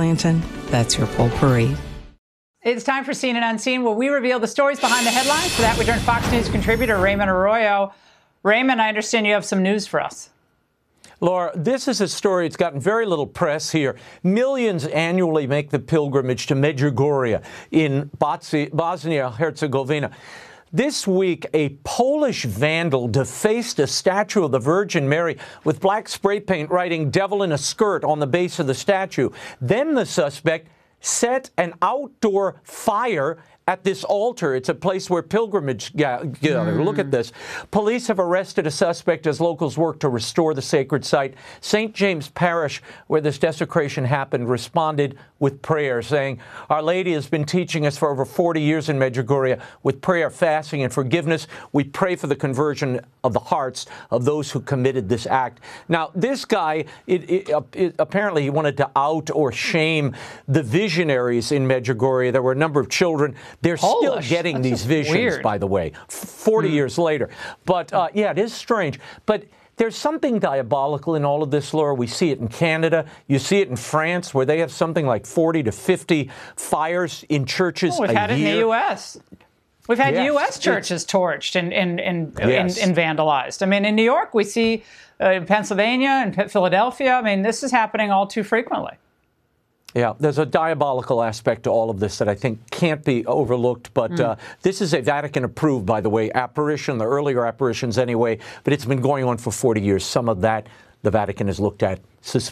Blanton. That's your Potpourri. It's time for Seen and Unseen, where we reveal the stories behind the headlines. For that, we turn Fox News contributor Raymond Arroyo. Raymond, I understand you have some news for us. Laura, this is a story that's gotten very little press here. Millions annually make the pilgrimage to Medjugorje in Bosnia-Herzegovina. This week, a Polish vandal defaced a statue of the Virgin Mary with black spray paint writing "Devil in a Skirt" on the base of the statue. Then the suspect set an outdoor fire at this altar. It's a place where pilgrimage gather. Look at this. Police have arrested a suspect as locals work to restore the sacred site. St. James Parish, where this desecration happened, responded with prayer, saying, "Our Lady has been teaching us for over 40 years in Medjugorje. With prayer, fasting, and forgiveness, we pray for the conversion of the hearts of those who committed this act." Now, this guy, apparently he wanted to out or shame the visionaries in Medjugorje. There were a number of children. They're still getting these visions, by the way, 40 years later. But, yeah, it is strange. But there's something diabolical in all of this, Laura. We see it in Canada. You see it in France, where they have something like 40 to 50 fires in churches a year. We've had it in the U.S. We've had U.S. churches torched and vandalized. I mean, in New York, we see Pennsylvania and Philadelphia. I mean, this is happening all too frequently. Yeah, there's a diabolical aspect to all of this that I think can't be overlooked. But this is a Vatican-approved, by the way, apparition, the earlier apparitions anyway. But it's been going on for 40 years. Some of that the Vatican has looked at